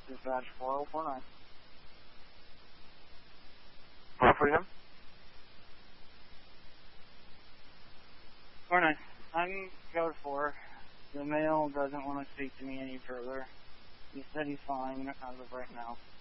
Dispatch 4049. 449? 49. I'm code 4. The male doesn't want to speak to me any further. He said he's fine as of right now.